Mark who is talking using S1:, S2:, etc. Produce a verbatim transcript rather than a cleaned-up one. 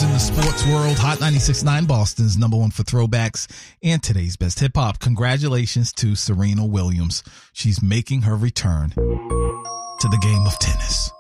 S1: in the sports world. Hot ninety-six point nine Boston's number one for throwbacks and today's best hip hop. Congratulations to Serena Williams. She's making her return to the game of tennis.